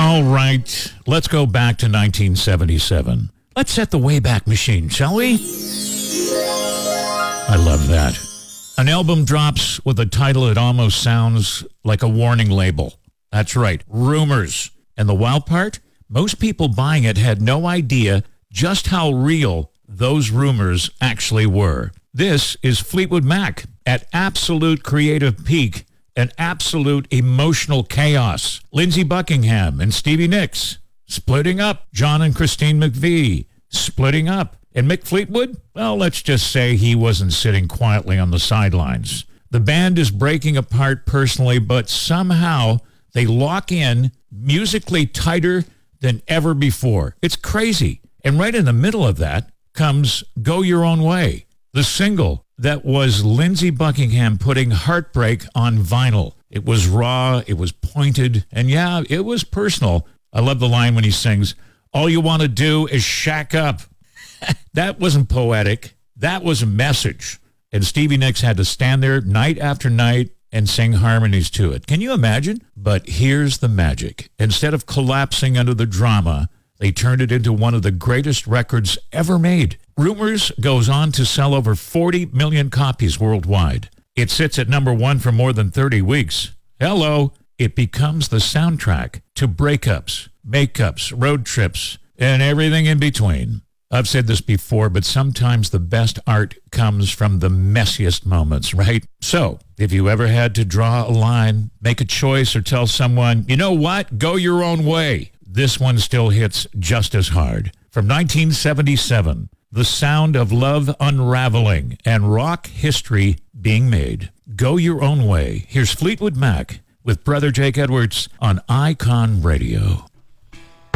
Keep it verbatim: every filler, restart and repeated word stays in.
All right, let's go back to nineteen seventy-seven. Let's set the Wayback Machine, shall we? I love that. An album drops with a title that almost sounds like a warning label. That's right, Rumors. And the wild part? Most people buying it had no idea just how real those rumors actually were. This is Fleetwood Mac at absolute creative peak and absolute emotional chaos. Lindsey Buckingham and Stevie Nicks splitting up. John and Christine McVie splitting up. And Mick Fleetwood? Well, let's just say he wasn't sitting quietly on the sidelines. The band is breaking apart personally, but somehow they lock in musically tighter than ever before. It's crazy. And right in the middle of that comes Go Your Own Way, the single that was Lindsey Buckingham putting heartbreak on vinyl. It was raw, it was pointed, and yeah, it was personal. I love the line when he sings, "All you want to do is shack up." That wasn't poetic. That was a message. And Stevie Nicks had to stand there night after night and sing harmonies to it. Can you imagine? But here's the magic. Instead of collapsing under the drama, they turned it into one of the greatest records ever made. Rumors goes on to sell over forty million copies worldwide. It sits at number one for more than thirty weeks. Hello. It becomes the soundtrack to breakups, makeups, road trips, and everything in between. I've said this before, but sometimes the best art comes from the messiest moments, right? So, if you ever had to draw a line, make a choice, or tell someone, you know what, go your own way, this one still hits just as hard. From nineteen seventy-seven, the sound of love unraveling and rock history being made. Go Your Own Way. Here's Fleetwood Mac with Brother Jake Edwards on Icon Radio.